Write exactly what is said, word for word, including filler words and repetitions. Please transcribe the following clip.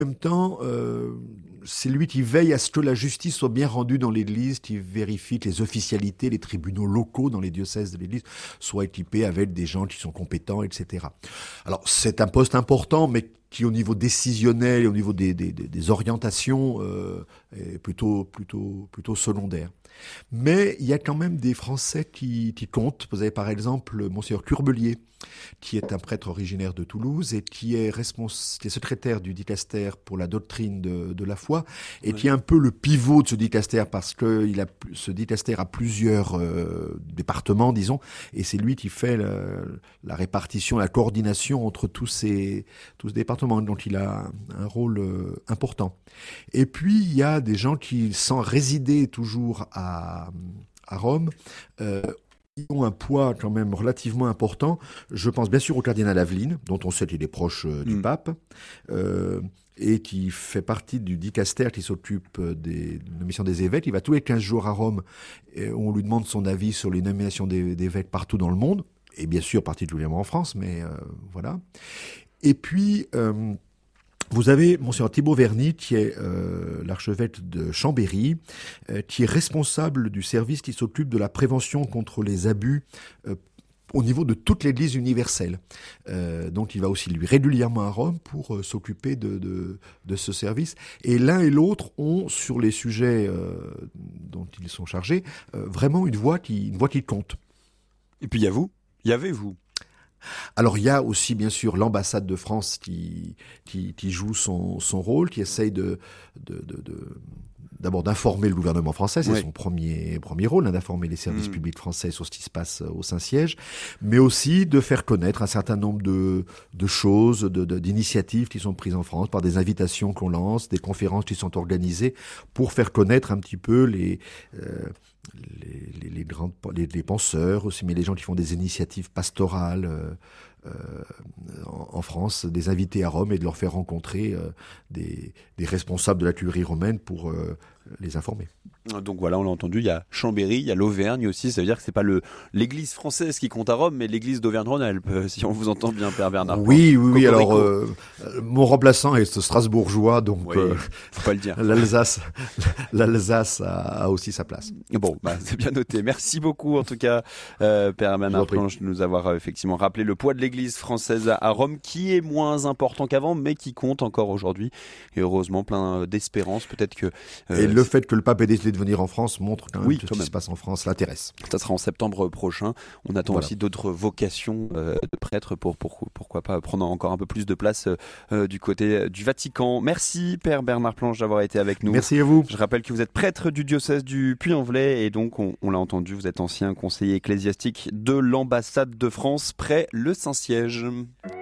En même temps, euh, c'est lui qui veille à ce que la justice soit bien rendue dans l'Église, qui vérifie que les officialités, les tribunaux locaux dans les diocèses de l'Église soient équipés avec des gens qui sont compétents, et cetera. Alors, c'est un poste important, mais qui, au niveau décisionnel et au niveau des, des, des, des orientations, euh, est plutôt, plutôt, plutôt secondaire. Mais il y a quand même des Français qui, qui comptent. Vous avez par exemple Monseigneur Curbelier, qui est un prêtre originaire de Toulouse et qui est, respons- qui est secrétaire du dicaster pour la doctrine de, de la foi et ouais. qui est un peu le pivot de ce dicaster parce que il a, ce dicaster a plusieurs euh, départements, disons, et c'est lui qui fait la, la répartition, la coordination entre tous ces, tous ces départements. Donc il a un rôle euh, important. Et puis il y a des gens qui, sans résider toujours à, à Rome, euh, ils ont un poids quand même relativement important. Je pense bien sûr au cardinal Aveline, dont on sait qu'il est proche euh, du mmh. pape, euh, et qui fait partie du dicaster qui s'occupe des nominations des évêques. Il va tous les quinze jours à Rome, et on lui demande son avis sur les nominations des, d'évêques partout dans le monde, et bien sûr particulièrement en France, mais euh, voilà. Et puis... Euh, Vous avez Monseigneur Thibaut Verny, qui est euh, l'archevêque de Chambéry, euh, qui est responsable du service qui s'occupe de la prévention contre les abus euh, au niveau de toute l'Église universelle. Euh, donc il va aussi lui régulièrement à Rome pour euh, s'occuper de, de, de ce service. Et l'un et l'autre ont, sur les sujets euh, dont ils sont chargés, euh, vraiment une voix qui, une voix qui compte. Et puis il y a vous, il y avait vous. Alors il y a aussi bien sûr l'ambassade de France qui qui, qui joue son son rôle, qui essaye de de de, de d'abord d'informer le gouvernement français, c'est oui. son premier premier rôle, hein, d'informer les services mmh. publics français sur ce qui se passe au Saint-Siège, mais aussi de faire connaître un certain nombre de de choses, de, de d'initiatives qui sont prises en France par des invitations qu'on lance, des conférences qui sont organisées pour faire connaître un petit peu les euh, Les, les, les grandes, les, les penseurs aussi, mais les gens qui font des initiatives pastorales euh, euh, en, en France, des invités à Rome et de leur faire rencontrer euh, des, des responsables de la curie romaine pour euh, les informer. Donc voilà, on l'a entendu, il y a Chambéry, il y a l'Auvergne aussi, ça veut dire que c'est pas le, l'église française qui compte à Rome, mais l'église d'Auvergne-Rhône-Alpes, si on vous entend bien, Père Bernard. Oui, oui, oui, alors euh, mon remplaçant est strasbourgeois, donc oui, euh, faut pas le dire. l'Alsace, l'Alsace a, a aussi sa place. Bon, bah, c'est bien noté. Merci beaucoup en tout cas, euh, Père Bernard Planche, de nous avoir euh, effectivement rappelé le poids de l'église française à, à Rome, qui est moins important qu'avant, mais qui compte encore aujourd'hui. Et heureusement, plein d'espérance, peut-être que... Euh, Et le fait que le pape ait décidé de venir en France montre quand même oui, que quand ce même. qui se passe en France l'intéresse. Ça sera en septembre prochain. On attend voilà. aussi d'autres vocations euh, de prêtres pour, pour pourquoi pas prendre encore un peu plus de place euh, du côté du Vatican. Merci Père Bernard Planche d'avoir été avec nous. Merci à vous. Je rappelle que vous êtes prêtre du diocèse du Puy-en-Velay et donc on, on l'a entendu, vous êtes ancien conseiller ecclésiastique de l'ambassade de France près le Saint-Siège.